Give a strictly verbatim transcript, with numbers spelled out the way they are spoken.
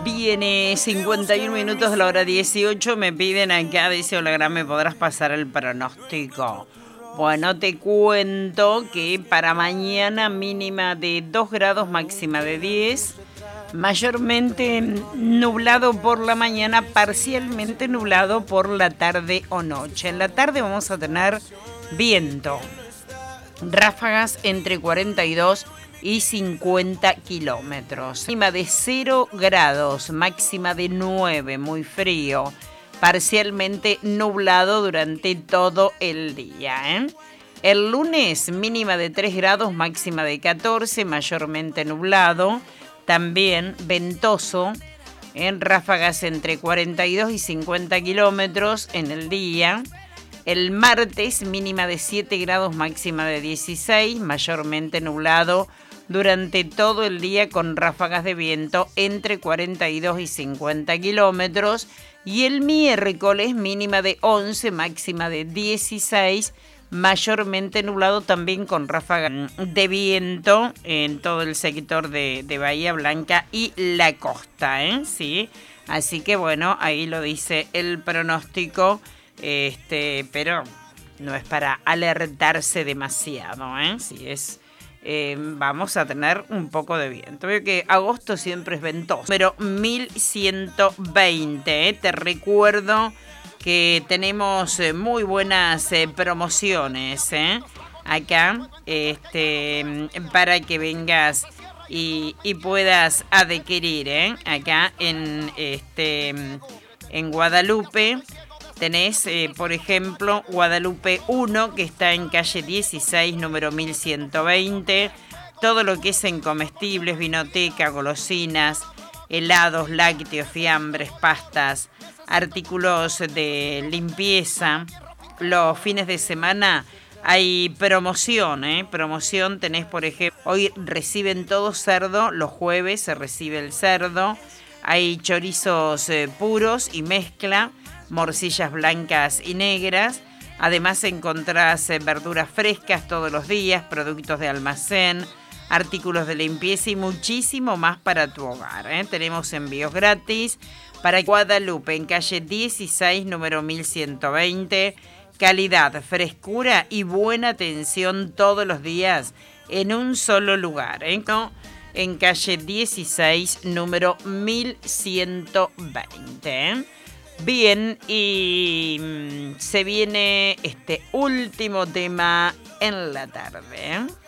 Viene cincuenta y un minutos de la hora dieciocho. Me piden acá, dice Hologram, ¿me podrás pasar el pronóstico? Bueno, te cuento que para mañana mínima de dos grados, máxima de diez. Mayormente nublado por la mañana, parcialmente nublado por la tarde o noche. En la tarde vamos a tener viento. Ráfagas entre cuarenta y dos y cincuenta kilómetros. Mínima de cero grados, máxima de nueve, muy frío. Parcialmente nublado durante todo el día, ¿eh? El lunes, mínima de tres grados, máxima de catorce, mayormente nublado. También ventoso, en ráfagas entre cuarenta y dos y cincuenta kilómetros en el día. El martes, mínima de siete grados, máxima de dieciséis, mayormente nublado durante todo el día con ráfagas de viento entre cuarenta y dos y cincuenta kilómetros. Y el miércoles, mínima de once, máxima de dieciséis, mayormente nublado también con ráfagas de viento en todo el sector de, de Bahía Blanca y la costa, ¿eh? Sí, así que bueno, ahí lo dice el pronóstico. Este, pero no es para alertarse demasiado, ¿eh? Si es, eh, vamos a tener un poco de viento. Veo que agosto siempre es ventoso. Pero mil ciento veinte, ¿eh? Te recuerdo que tenemos eh, muy buenas eh, promociones, ¿eh? Acá, este, para que vengas y, y puedas adquirir, ¿eh? Acá en, este, en Guadalupe. Tenés, eh, por ejemplo, Guadalupe uno, que está en calle dieciséis, número mil ciento veinte. Todo lo que es en comestibles, vinoteca, golosinas, helados, lácteos, fiambres, pastas, artículos de limpieza. Los fines de semana hay promoción, ¿eh? Promoción tenés, por ejemplo, hoy reciben todo cerdo, los jueves se recibe el cerdo. Hay chorizos eh, puros y mezcla, morcillas blancas y negras. Además encontrás eh, verduras frescas todos los días, productos de almacén, artículos de limpieza y muchísimo más para tu hogar, ¿eh? Tenemos envíos gratis para Guadalupe en calle dieciséis, número mil ciento veinte. Calidad, frescura y buena atención todos los días en un solo lugar, ¿eh? No, en calle dieciséis, número mil ciento veinte, ¿eh? Bien, y mmm, se viene este último tema en la tarde, ¿eh?